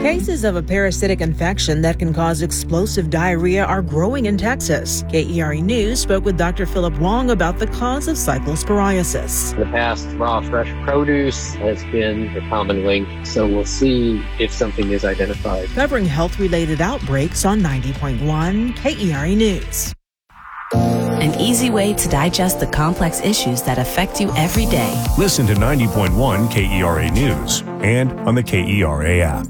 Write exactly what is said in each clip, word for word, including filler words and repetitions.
Cases of a parasitic infection that can cause explosive diarrhea are growing in Texas. K E R E News spoke with Doctor Philip Wong about the cause of cyclosporiasis. In the past, raw fresh produce has been the common link, so we'll see if something is identified. Covering health-related outbreaks on ninety point one K E R E News. An easy way to digest the complex issues that affect you every day. Listen to ninety point one K E R A News and on the K E R A app.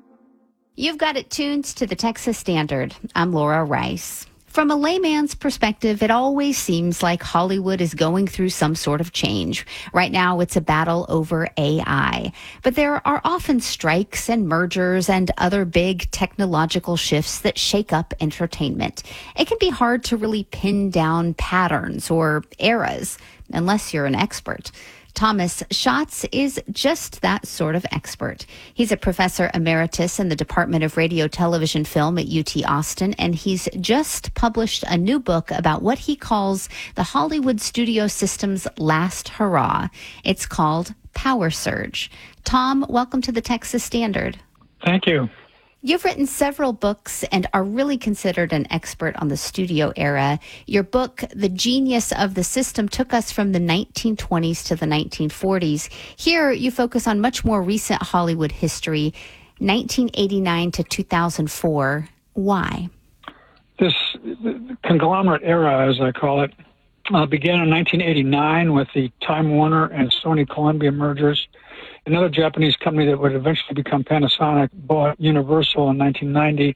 You've got it tuned to the Texas Standard. I'm Laura Rice. From a layman's perspective, it always seems like Hollywood is going through some sort of change. Right now, it's a battle over A I. But there are often strikes and mergers and other big technological shifts that shake up entertainment. It can be hard to really pin down patterns or eras, unless you're an expert. Thomas Schatz is just that sort of expert. He's a professor emeritus in the Department of Radio, Television, Film at U T Austin, and he's just published a new book about what he calls the Hollywood studio system's last hurrah. It's called Power Surge. Tom, welcome to the Texas Standard. Thank you. You've written several books and are really considered an expert on the studio era. Your book, The Genius of the System, took us from the nineteen twenties to the nineteen forties. Here, you focus on much more recent Hollywood history, nineteen eighty-nine to two thousand four. Why? This conglomerate era, as I call it, uh, began in nineteen eighty-nine with the Time Warner and Sony Columbia mergers. Another Japanese company that would eventually become Panasonic bought Universal in nineteen ninety.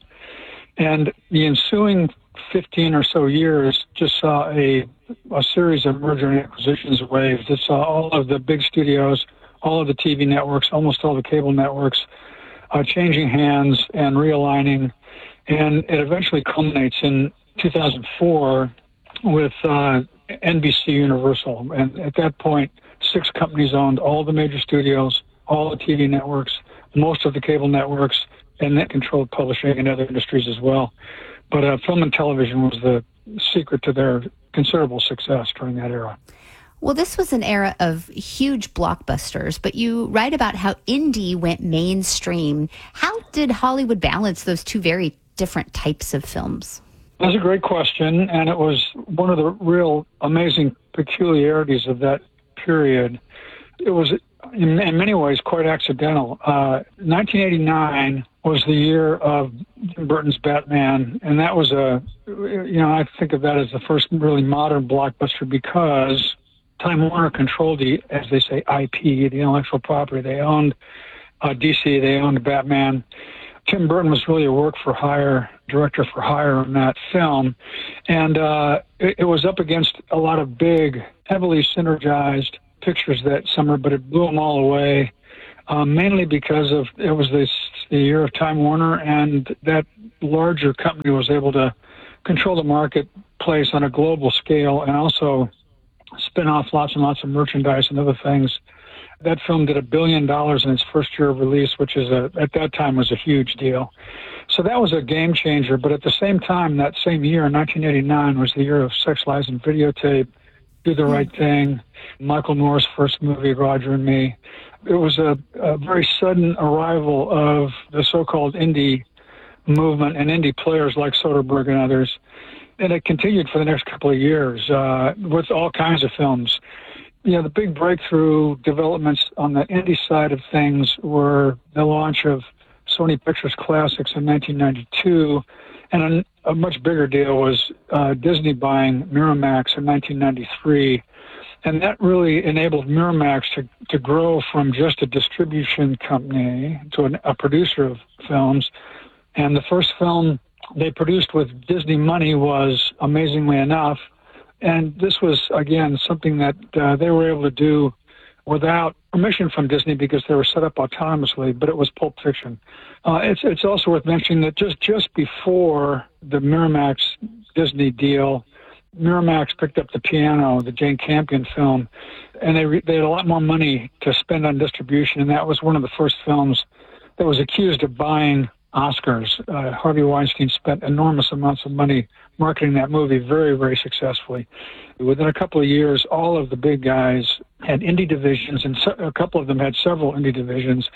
And the ensuing fifteen or so years just saw a, a series of merger and acquisitions waves that saw all of the big studios, all of the T V networks, almost all the cable networks uh, changing hands and realigning. And it eventually culminates in two thousand four with uh, N B C Universal. And at that point, six companies owned all the major studios, all the T V networks, most of the cable networks, and that controlled publishing and other industries as well. But uh, film and television was the secret to their considerable success during that era. Well, this was an era of huge blockbusters, but you write about how indie went mainstream. How did Hollywood balance those two very different types of films? That's a great question, and it was one of the real amazing peculiarities of that period. It was, in, in many ways, quite accidental. Uh, nineteen eighty-nine was the year of Tim Burton's Batman, and that was a, you know, I think of that as the first really modern blockbuster because Time Warner controlled the, as they say, I P, the intellectual property. They owned uh, D C, they owned Batman. Tim Burton was really a work-for-hire, director-for-hire on that film, and uh, it, it was up against a lot of big, heavily synergized pictures that summer, but it blew them all away, um, mainly because of it was this, the year of Time Warner, and that larger company was able to control the marketplace on a global scale and also spin off lots and lots of merchandise and other things. That film did a billion dollars in its first year of release, which is a, at that time was a huge deal. So that was a game changer. But at the same time, that same year, nineteen eighty-nine, was the year of Sex, Lies, and Videotape, Do the Right Thing, Michael Moore's first movie, Roger and Me. It was a, a very sudden arrival of the so-called indie movement and indie players like Soderbergh and others. And it continued for the next couple of years uh, with all kinds of films. You know, the big breakthrough developments on the indie side of things were the launch of Sony Pictures Classics in nineteen ninety-two, and a, a much bigger deal was uh, Disney buying Miramax in nineteen ninety-three. And that really enabled Miramax to, to grow from just a distribution company to an, a producer of films. And the first film they produced with Disney money was, amazingly enough, and this was, again, something that uh, they were able to do without permission from Disney because they were set up autonomously, but it was Pulp Fiction. Uh, it's it's also worth mentioning that just, just before the Miramax-Disney deal, Miramax picked up The Piano, the Jane Campion film, and they, re- they had a lot more money to spend on distribution, and that was one of the first films that was accused of buying Oscars. Uh, Harvey Weinstein spent enormous amounts of money marketing that movie very, very successfully. Within a couple of years, all of the big guys had indie divisions, and so, a couple of them had several indie divisions.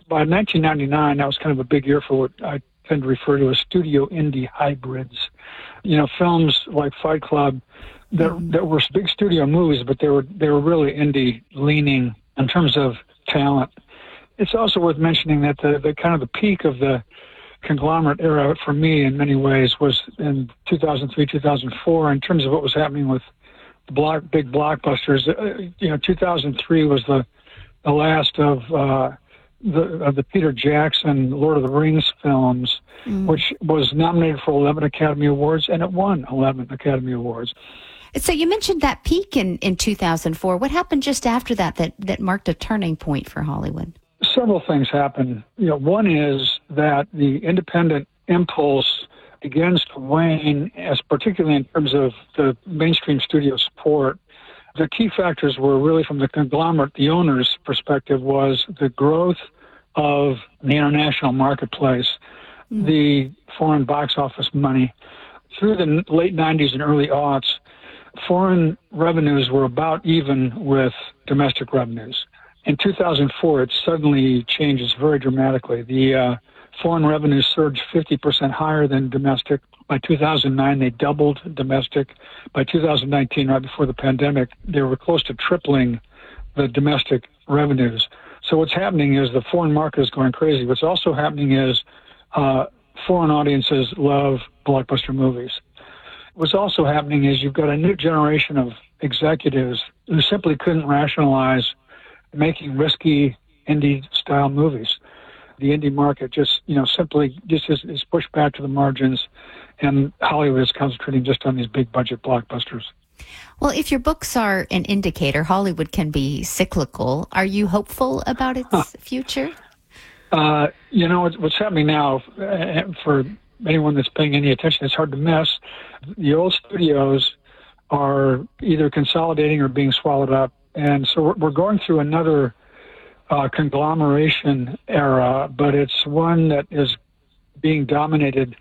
by nineteen ninety-nine, that was kind of a big year for what I tend to refer to as studio indie hybrids. You know, films like Fight Club that mm-hmm. that were big studio movies, but they were they were really indie leaning in terms of talent. It's also worth mentioning that the, the kind of the peak of the conglomerate era for me in many ways was in two thousand three, two thousand four in terms of what was happening with the block, big blockbusters. Uh, you know, two thousand three was the the last of uh, the of the Peter Jackson Lord of the Rings films, mm. which was nominated for eleven Academy Awards, and it won eleven Academy Awards. So you mentioned that peak in, in two thousand four. What happened just after that, that that marked a turning point for Hollywood? Several things happened. You know, one is that the independent impulse begins to wane, as particularly in terms of the mainstream studio support. The key factors were really from the conglomerate, the owner's perspective, was the growth of the international marketplace, mm. the foreign box office money. Through the late nineties and early aughts, foreign revenues were about even with domestic revenues. In two thousand four, it suddenly changes very dramatically. The uh, foreign revenues surged fifty percent higher than domestic. By two thousand nine, they doubled domestic. By two thousand nineteen, right before the pandemic, they were close to tripling the domestic revenues. So what's happening is the foreign market is going crazy. What's also happening is uh, foreign audiences love blockbuster movies. What's also happening is you've got a new generation of executives who simply couldn't rationalize making risky indie-style movies. The indie market just, you know, simply just is, is pushed back to the margins, and Hollywood is concentrating just on these big-budget blockbusters. Well, if your books are an indicator, Hollywood can be cyclical. Are you hopeful about its huh. future? Uh, you know, what's happening now, uh, for anyone that's paying any attention, it's hard to miss. The old studios are either consolidating or being swallowed up. And so we're going through another uh, conglomeration era, but it's one that is being dominated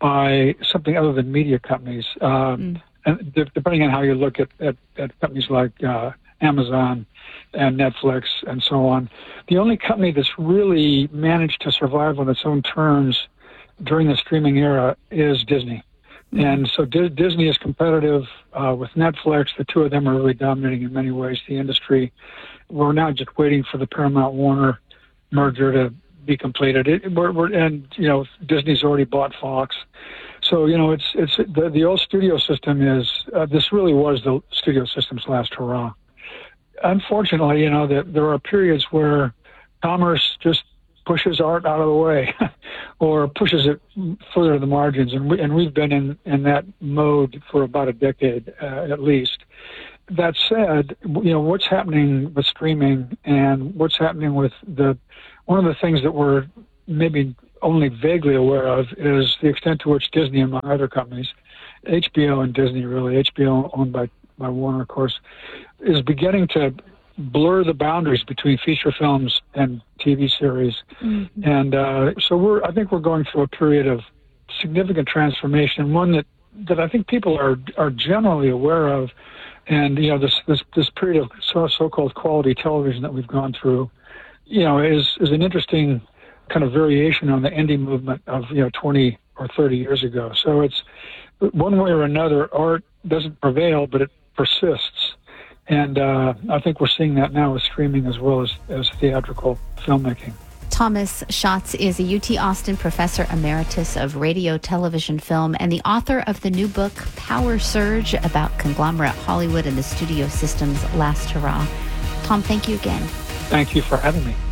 by something other than media companies. Uh, mm. And de- depending on how you look at, at, at companies like uh, Amazon and Netflix and so on, the only company that's really managed to survive on its own terms during the streaming era is Disney. And so D- Disney is competitive uh, with Netflix. The two of them are really dominating in many ways the industry. We're now just waiting for the Paramount-Warner merger to be completed. It, we're, we're, and, you know, Disney's already bought Fox. So, you know, it's it's the, the old studio system is, uh, this really was the studio system's last hurrah. Unfortunately, you know, that there are periods where commerce just pushes art out of the way or pushes it further to the margins. And, we, and we've been in, in that mode for about a decade uh, at least. That said, you know, what's happening with streaming and what's happening with the, one of the things that we're maybe only vaguely aware of is the extent to which Disney, among other companies, H B O and Disney really, H B O owned by, by Warner, of course, is beginning to blur the boundaries between feature films and T V series. Mm-hmm. And uh, so we're, I think we're going through a period of significant transformation, one that, that I think people are are generally aware of. And, you know, this this, this period of so, so-called quality television that we've gone through, you know, is, is an interesting kind of variation on the indie movement of, you know, twenty or thirty years ago. So it's one way or another, art doesn't prevail, but it persists. And uh, I think we're seeing that now with streaming as well as, as theatrical filmmaking. Thomas Schatz is a U T Austin professor emeritus of radio, television, film, and the author of the new book, Power Surge, about conglomerate Hollywood and the studio system's last hurrah. Tom, thank you again. Thank you for having me.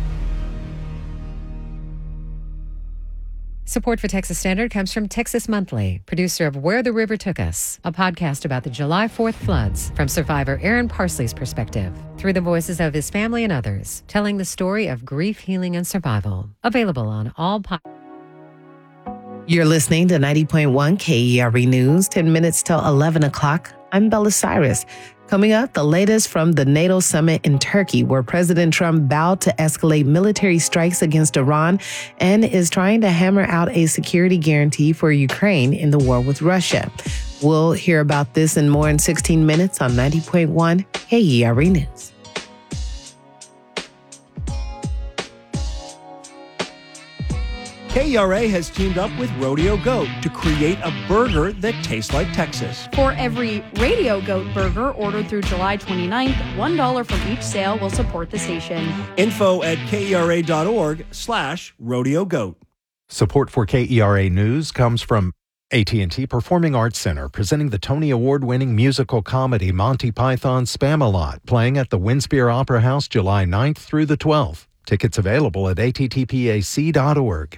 Support for Texas Standard comes from Texas Monthly, producer of Where the River Took Us, a podcast about the July fourth floods from survivor Aaron Parsley's perspective, through the voices of his family and others, telling the story of grief, healing, and survival. Available on all podcasts. You're listening to ninety point one K E R E News, ten minutes till eleven o'clock. I'm Bella Cyrus. Coming up, the latest from the NATO summit in Turkey, where President Trump vowed to escalate military strikes against Iran and is trying to hammer out a security guarantee for Ukraine in the war with Russia. We'll hear about this and more in sixteen minutes on ninety point one K E R E News. K E R A has teamed up with Rodeo Goat to create a burger that tastes like Texas. For every Radio Goat burger ordered through July twenty-ninth, one dollar from each sale will support the station. Info at kera.org slash Rodeo Goat. Support for K E R A News comes from A T and T Performing Arts Center, presenting the Tony Award-winning musical comedy Monty Python's Spamalot, playing at the Winspear Opera House July ninth through the twelfth. Tickets available at a t t p a c dot org.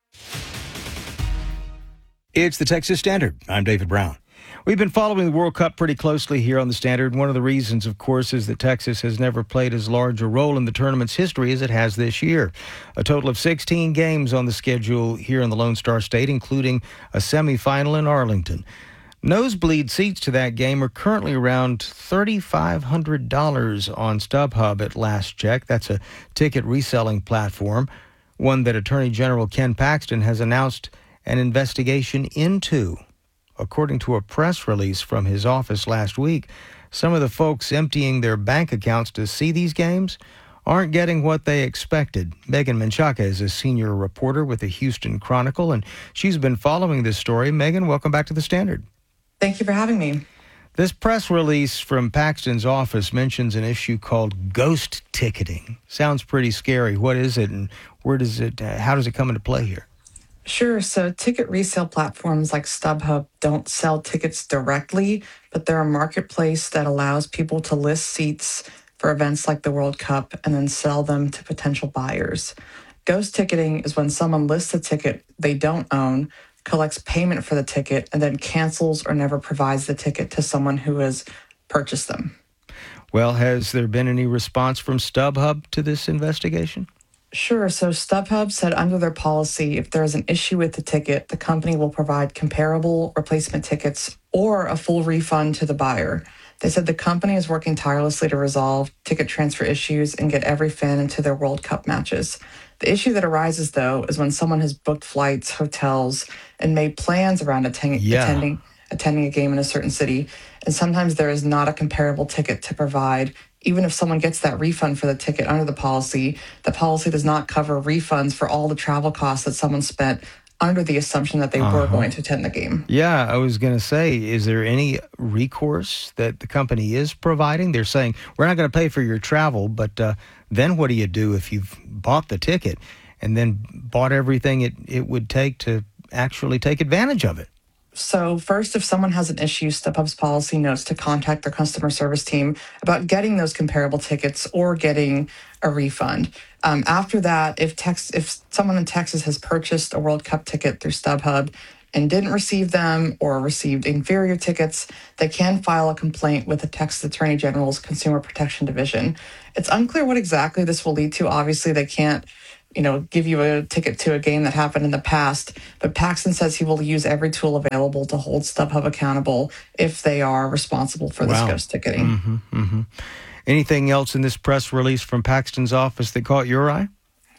It's the Texas Standard. I'm David Brown. We've been following the World Cup pretty closely here on the Standard. One of the reasons, of course, is that Texas has never played as large a role in the tournament's history as it has this year. A total of sixteen games on the schedule here in the Lone Star State, including a semifinal in Arlington. Nosebleed seats to that game are currently around three thousand five hundred dollars on StubHub at last check. That's a ticket reselling platform, one that Attorney General Ken Paxton has announced an investigation into. According to a press release from his office last week, some of the folks emptying their bank accounts to see these games aren't getting what they expected. Megan Menchaca is a senior reporter with the Houston Chronicle, and she's been following this story. Megan, welcome back to the Standard. Thank you for having me. This press release from Paxton's office mentions an issue called ghost ticketing. Sounds pretty scary. What is it, and where does it? Uh, how does it come into play here? Sure. So ticket resale platforms like StubHub don't sell tickets directly, but they're a marketplace that allows people to list seats for events like the World Cup and then sell them to potential buyers. Ghost ticketing is when someone lists a ticket they don't own, collects payment for the ticket, and then cancels or never provides the ticket to someone who has purchased them. Well, has there been any response from StubHub to this investigation? Sure. So StubHub said under their policy, if there is an issue with the ticket, the company will provide comparable replacement tickets or a full refund to the buyer. They said the company is working tirelessly to resolve ticket transfer issues and get every fan into their World Cup matches. The issue that arises, though, is when someone has booked flights, hotels, and made plans around attending, yeah. attending, attending a game in a certain city, and sometimes there is not a comparable ticket to provide. Even if someone gets that refund for the ticket under the policy, the policy does not cover refunds for all the travel costs that someone spent under the assumption that they uh-huh. were going to attend the game. Yeah, I was going to say, is there any recourse that the company is providing? They're saying, we're not going to pay for your travel, but uh, then what do you do if you've bought the ticket and then bought everything it, it would take to actually take advantage of it? So first, if someone has an issue, StubHub's policy notes to contact their customer service team about getting those comparable tickets or getting a refund. Um, after that, if tex- if someone in Texas has purchased a World Cup ticket through StubHub and didn't receive them or received inferior tickets, they can file a complaint with the Texas Attorney General's Consumer Protection Division. It's unclear what exactly this will lead to. Obviously, they can't you know, give you a ticket to a game that happened in the past. But Paxton says he will use every tool available to hold StubHub accountable if they are responsible for this wow. ghost ticketing. Mm-hmm, mm-hmm. Anything else in this press release from Paxton's office that caught your eye?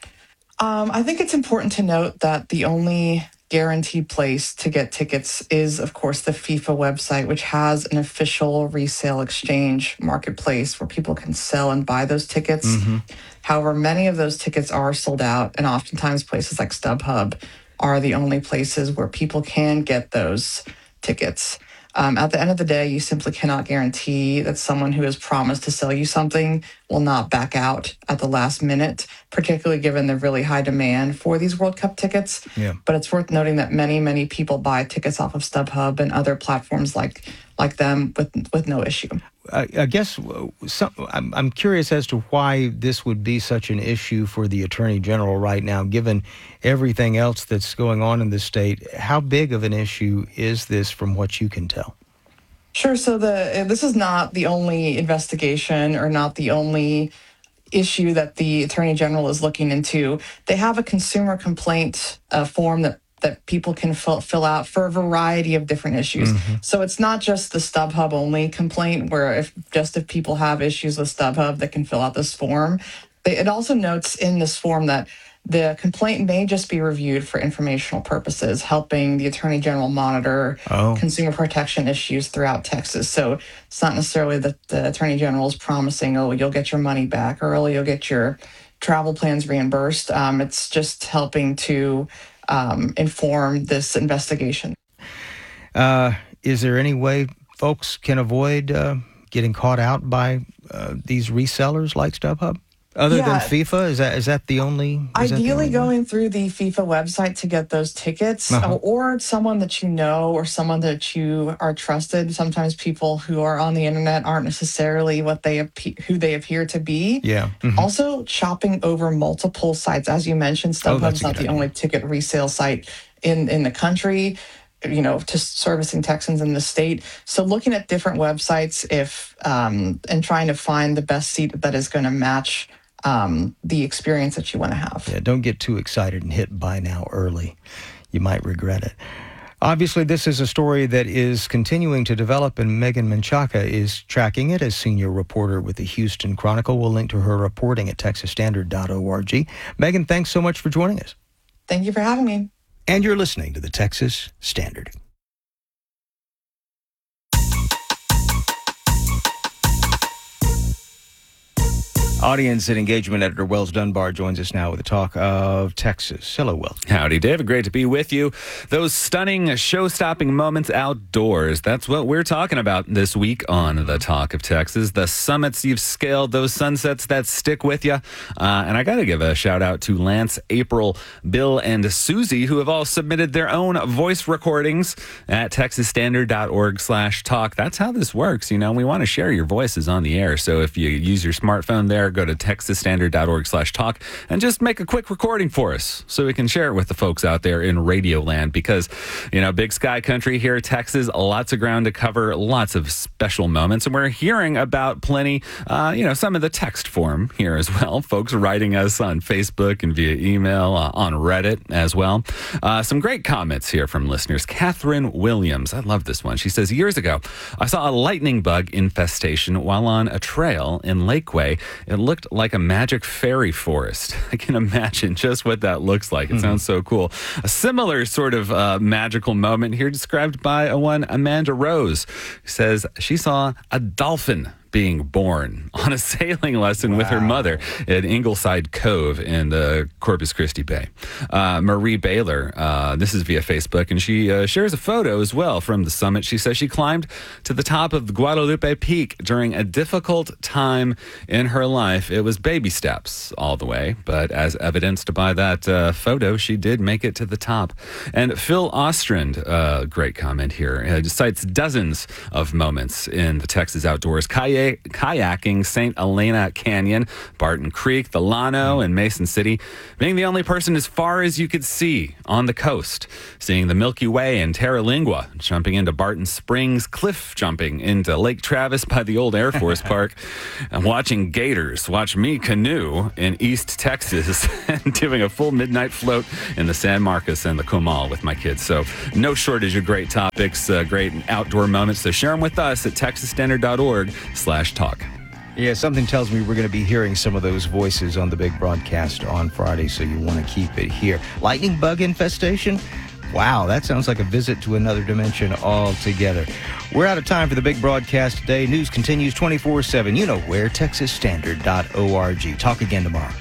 Um, I think it's important to note that the only guaranteed place to get tickets is, of course, the FIFA website, which has an official resale exchange marketplace where people can sell and buy those tickets. Mm-hmm. However, many of those tickets are sold out, and oftentimes places like StubHub are the only places where people can get those tickets. Um, at the end of the day, you simply cannot guarantee that someone who has promised to sell you something will not back out at the last minute, particularly given the really high demand for these World Cup tickets. Yeah. But it's worth noting that many, many people buy tickets off of StubHub and other platforms like like them with with no issue. I, I guess some, I'm, I'm curious as to why this would be such an issue for the Attorney General right now, given everything else that's going on in the state. How big of an issue is this from what you can tell? Sure. So the this is not the only investigation or not the only issue that the Attorney General is looking into. They have a consumer complaint uh, form that that people can fill, fill out for a variety of different issues. Mm-hmm. So it's not just the StubHub only complaint where if just if people have issues with StubHub, they can fill out this form. They, it also notes in this form that the complaint may just be reviewed for informational purposes, helping the Attorney General monitor oh. consumer protection issues throughout Texas. So it's not necessarily that the Attorney General is promising, oh, you'll get your money back or oh, you'll get your travel plans reimbursed. Um, it's just helping to um, inform this investigation. Uh, is there any way folks can avoid uh, getting caught out by uh, these resellers like StubHub? Other Yeah. than FIFA, is that is that the only? Is that the Ideally, only going through the FIFA website to get those tickets, Uh-huh. or, or someone that you know, or someone that you are trusted. Sometimes people who are on the internet aren't necessarily what they appe- who they appear to be. Yeah. Mhm. Also, shopping over multiple sites, as you mentioned, Oh, that's StubHub's a not good the idea. only ticket resale site in in the country. You know, to servicing Texans in the state. So looking at different websites, if um, and trying to find the best seat that is going to match um, the experience that you want to have. Yeah, don't get too excited and hit buy now early. You might regret it. Obviously, this is a story that is continuing to develop, and Megan Menchaca is tracking it as senior reporter with the Houston Chronicle. We'll link to her reporting at texas standard dot org. Megan, thanks so much for joining us. Thank you for having me. And you're listening to the Texas Standard. Audience and engagement editor Wells Dunbar joins us now with a talk of Texas. Hello, Wells. Howdy, David. Great to be with you. Those stunning, show-stopping moments outdoors. That's what we're talking about this week on The Talk of Texas. The summits you've scaled, those sunsets that stick with you. Uh, and I got to give a shout-out to Lance, April, Bill, and Susie, who have all submitted their own voice recordings at texas standard dot org slash talk. That's how this works. You know, we want to share your voices on the air. So if you use your smartphone there, go to texas standard dot org slash talk and just make a quick recording for us so we can share it with the folks out there in Radio Land, because, you know, big sky country here, Texas, lots of ground to cover, lots of special moments. And we're hearing about plenty, uh, you know, some of the text form here as well. Folks writing us on Facebook and via email, uh, on Reddit as well. Uh, some great comments here from listeners. Catherine Williams, I love this one. She says, years ago, I saw a lightning bug infestation while on a trail in Lakeway. It looked like a magic fairy forest. I can imagine just what that looks like. It mm-hmm. sounds so cool. A similar sort of uh, magical moment here described by a one Amanda Rose, who says she saw a dolphin being born on a sailing lesson wow. with her mother at Ingleside Cove in the Corpus Christi Bay. Uh, Marie Baylor, uh, this is via Facebook, and she uh, shares a photo as well from the summit. She says she climbed to the top of the Guadalupe Peak during a difficult time in her life. It was baby steps all the way, but as evidenced by that uh, photo, she did make it to the top. And Phil Ostrand, uh, great comment here, uh, cites dozens of moments in the Texas outdoors. Kayak kayaking Saint Elena Canyon, Barton Creek, the Llano, and Mason City, being the only person as far as you could see on the coast, seeing the Milky Way in Terralingua, jumping into Barton Springs, cliff jumping into Lake Travis by the old Air Force Park, and watching gators watch me canoe in East Texas, and doing a full midnight float in the San Marcos and the Comal with my kids. So no shortage of great topics, uh, great outdoor moments. So share them with us at texas standard dot org slash talk. Yeah, something tells me we're going to be hearing some of those voices on the big broadcast on Friday, so you want to keep it here. Lightning bug infestation? Wow, that sounds like a visit to another dimension altogether. We're out of time for the big broadcast today. News continues twenty-four seven. You know where, texas standard dot org. Talk again tomorrow.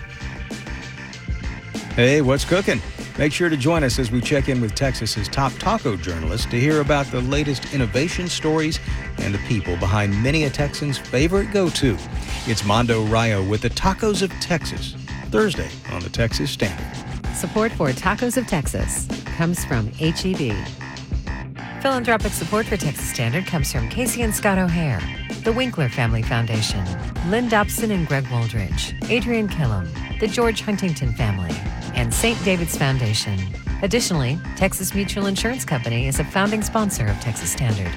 Hey, what's cooking? Make sure to join us as we check in with Texas's top taco journalists to hear about the latest innovation stories and the people behind many a Texan's favorite go-to. It's Mondo Rayo with the Tacos of Texas, Thursday on the Texas Standard. Support for Tacos of Texas comes from H E B. Philanthropic support for Texas Standard comes from Casey and Scott O'Hare, the Winkler Family Foundation, Lynn Dobson and Greg Woldridge, Adrian Killam, the George Huntington family, and Saint David's Foundation. Additionally, Texas Mutual Insurance Company is a founding sponsor of Texas Standard.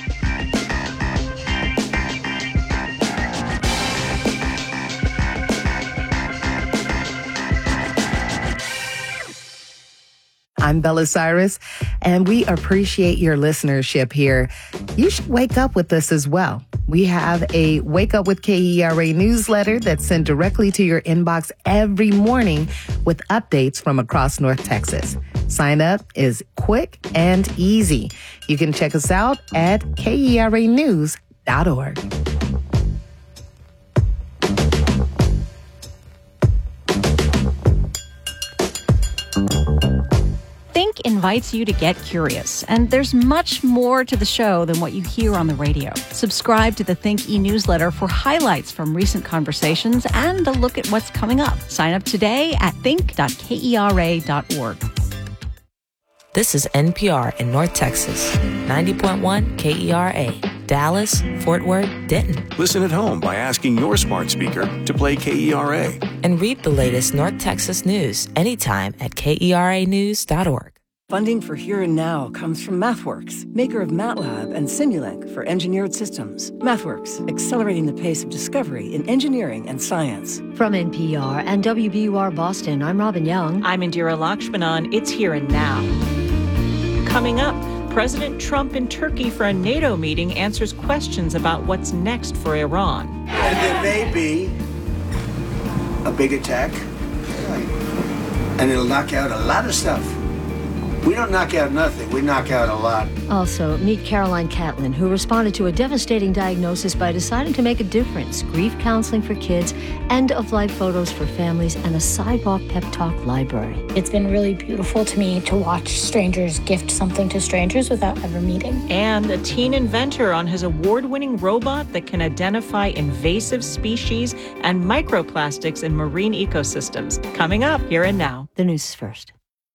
I'm Bella Cyrus, and we appreciate your listenership here. You should wake up with us as well. We have a Wake Up with K E R A newsletter that's sent directly to your inbox every morning with updates from across North Texas. Sign up is quick and easy. You can check us out at K E R A news dot org. Think invites you to get curious, and there's much more to the show than what you hear on the radio. Subscribe to the Think e-newsletter for highlights from recent conversations and a look at what's coming up. Sign up today at think dot kera dot org. This is N P R in North Texas, ninety point one K E R A, Dallas, Fort Worth, Denton. Listen at home by asking your smart speaker to play K E R A. And read the latest North Texas news anytime at K E R A news dot org. Funding for Here and Now comes from MathWorks, maker of MATLAB and Simulink for engineered systems. MathWorks, accelerating the pace of discovery in engineering and science. From N P R and W B U R Boston, I'm Robin Young. I'm Indira Lakshmanan. It's Here and Now. Coming up, President Trump in Turkey for a NATO meeting answers questions about what's next for Iran. And there may be a big attack, and it'll knock out a lot of stuff. We don't knock out nothing, we knock out a lot. Also, meet Caroline Catlin, who responded to a devastating diagnosis by deciding to make a difference. Grief counseling for kids, end-of-life photos for families, and a sidewalk pep talk library. It's been really beautiful to me to watch strangers gift something to strangers without ever meeting. And a teen inventor on his award-winning robot that can identify invasive species and microplastics in marine ecosystems. Coming up Here and Now. The news is first.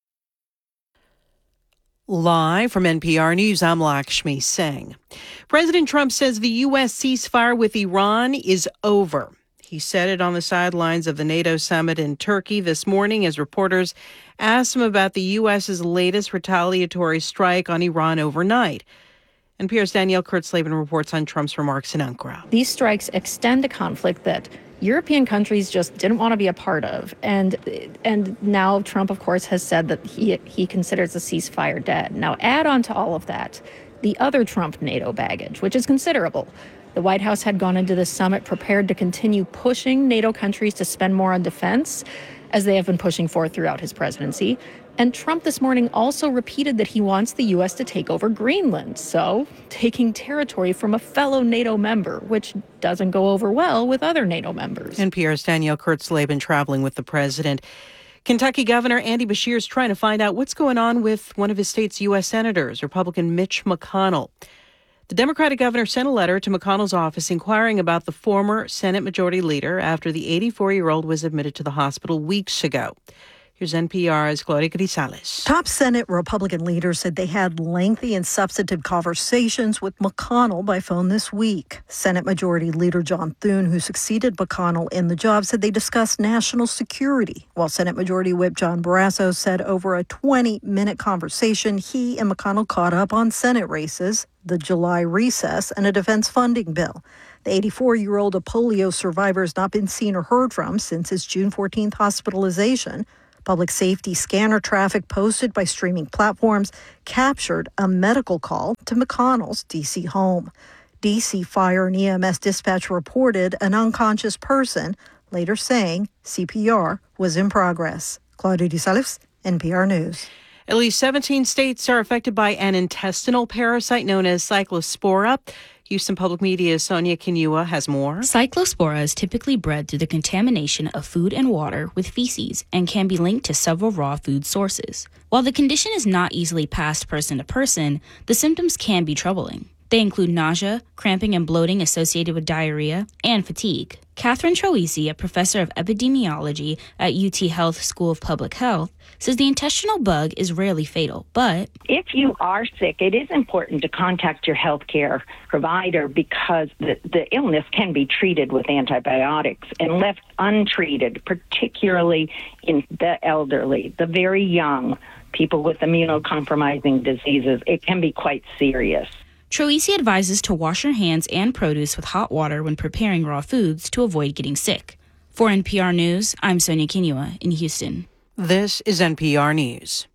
Live from N P R News, I'm Lakshmi Singh. President Trump says the U S ceasefire with Iran is over. He said it on the sidelines of the NATO summit in Turkey this morning as reporters asked him about the U S's latest retaliatory strike on Iran overnight. N P R's Danielle Kurtzleben reports on Trump's remarks in Ankara. These strikes extend a conflict that European countries just didn't want to be a part of. And and now Trump, of course, has said that he he considers the ceasefire dead. Now, add on to all of that the other Trump NATO baggage, which is considerable. The White House had gone into the summit prepared to continue pushing NATO countries to spend more on defense, as they have been pushing for throughout his presidency. And Trump this morning also repeated that he wants the U S to take over Greenland. So taking territory from a fellow NATO member, which doesn't go over well with other NATO members. N P R's Danielle Kurtzleben traveling with the president. Kentucky Governor Andy Beshear is trying to find out what's going on with one of his state's U S senators, Republican Mitch McConnell. The Democratic governor sent a letter to McConnell's office inquiring about the former Senate Majority Leader after the eighty-four-year-old was admitted to the hospital weeks ago. Here's N P R's Gloria Grisales. Top Senate Republican leaders said they had lengthy and substantive conversations with McConnell by phone this week. Senate Majority Leader John Thune, who succeeded McConnell in the job, said they discussed national security, while Senate Majority Whip John Barrasso said over a twenty-minute conversation, he and McConnell caught up on Senate races, the July recess, and a defense funding bill. The eighty-four-year-old, a polio survivor, has not been seen or heard from since his June fourteenth hospitalization. Public safety scanner traffic posted by streaming platforms captured a medical call to McConnell's D C home. D C Fire and E M S dispatch reported an unconscious person, later saying C P R was in progress. Claudia DeSalles, N P R News. At least seventeen states are affected by an intestinal parasite known as Cyclospora. Houston Public Media's Sonia Kinua has more. Cyclospora is typically bred through the contamination of food and water with feces and can be linked to several raw food sources. While the condition is not easily passed person to person, the symptoms can be troubling. They include nausea, cramping and bloating associated with diarrhea, and fatigue. Catherine Troisi, a professor of epidemiology at U T Health School of Public Health, says the intestinal bug is rarely fatal, but if you are sick, it is important to contact your healthcare provider because the, the illness can be treated with antibiotics, and left untreated, particularly in the elderly, the very young, people with immunocompromising diseases, it can be quite serious. Troisi advises to wash your hands and produce with hot water when preparing raw foods to avoid getting sick. For N P R News, I'm Sonia Kinua in Houston. This is N P R News.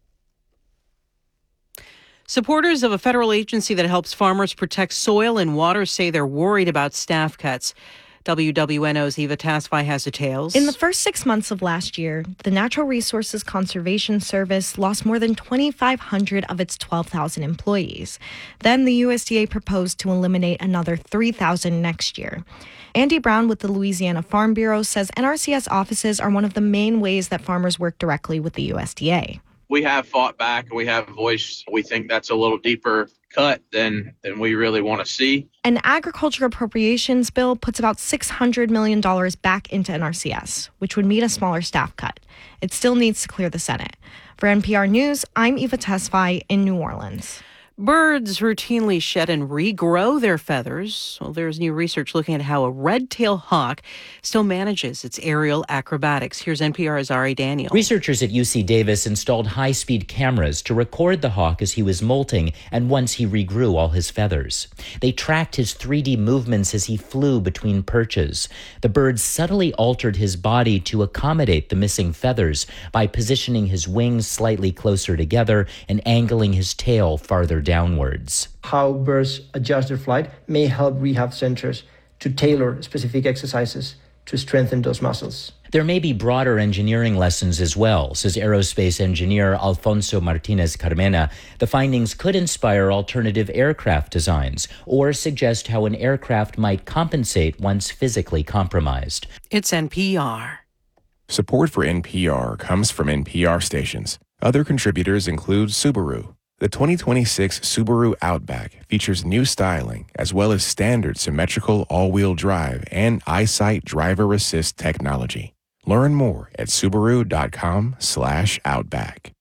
Supporters of a federal agency that helps farmers protect soil and water say they're worried about staff cuts. W W N O's Eva Tasfai has details. In the first six months of last year, the Natural Resources Conservation Service lost more than twenty-five hundred of its twelve thousand employees. Then the U S D A proposed to eliminate another three thousand next year. Andy Brown with the Louisiana Farm Bureau says N R C S offices are one of the main ways that farmers work directly with the U S D A. we have fought back and we have voiced, we think that's a little deeper cut than, than we really want to see. An agriculture appropriations bill puts about six hundred million dollars back into N R C S, which would mean a smaller staff cut. It still needs to clear the Senate. For N P R News, I'm Eva Tesfaye in New Orleans. Birds routinely shed and regrow their feathers. Well, there's new research looking at how a red-tailed hawk still manages its aerial acrobatics. Here's N P R's Ari Daniel. Researchers at U C Davis installed high-speed cameras to record the hawk as he was molting and once he regrew all his feathers. They tracked his three D movements as he flew between perches. The bird subtly altered his body to accommodate the missing feathers by positioning his wings slightly closer together and angling his tail farther downwards. How birds adjust their flight may help rehab centers to tailor specific exercises to strengthen those muscles. There may be broader engineering lessons as well, says aerospace engineer Alfonso Martinez Carmena. The findings could inspire alternative aircraft designs or suggest how an aircraft might compensate once physically compromised. It's N P R. Support for N P R comes from N P R stations. Other contributors include Subaru. The twenty twenty-six Subaru Outback features new styling as well as standard symmetrical all-wheel drive and EyeSight driver assist technology. Learn more at Subaru.com slash Outback.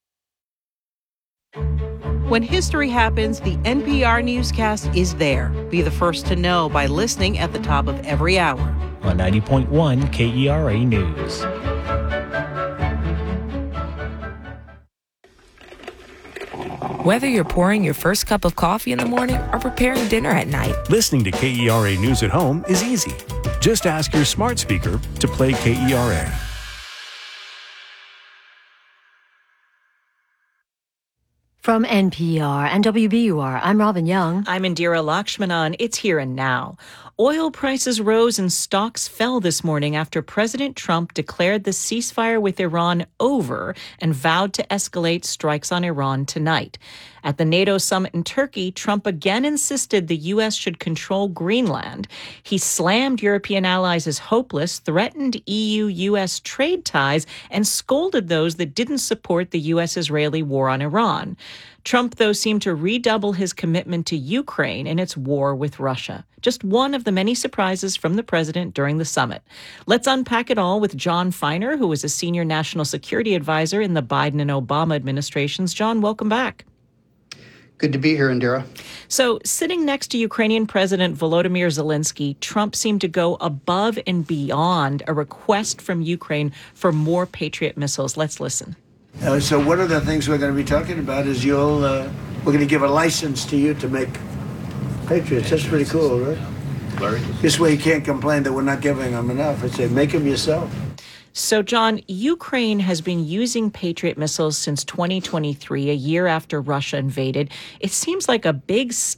When history happens, the N P R newscast is there. Be the first to know by listening at the top of every hour. On ninety point one K E R A News. Whether you're pouring your first cup of coffee in the morning or preparing dinner at night, listening to K E R A News at home is easy. Just ask your smart speaker to play K E R A. From N P R and W B U R, I'm Robin Young. I'm Indira Lakshmanan. It's Here and Now. Oil prices rose and stocks fell this morning after President Trump declared the ceasefire with Iran over and vowed to escalate strikes on Iran tonight. At the NATO summit in Turkey, Trump again insisted the U S should control Greenland. He slammed European allies as hopeless, threatened E U U S trade ties, and scolded those that didn't support the U S-Israeli war on Iran. Trump, though, seemed to redouble his commitment to Ukraine in its war with Russia. Just one of the many surprises from the president during the summit. Let's unpack it all with John Feiner, who is a senior national security advisor in the Biden and Obama administrations. John, welcome back. Good to be here, Indira. So, sitting next to Ukrainian President Volodymyr Zelensky, Trump seemed to go above and beyond a request from Ukraine for more Patriot missiles. Let's listen. Uh, so one of the things we're going to be talking about is you'll, uh, we're going to give a license to you to make Patriots. That's pretty cool, right? Larry? This way you can't complain that we're not giving them enough. I say, make them yourself. So, John, Ukraine has been using Patriot missiles since twenty twenty-three, a year after Russia invaded. It seems like a big step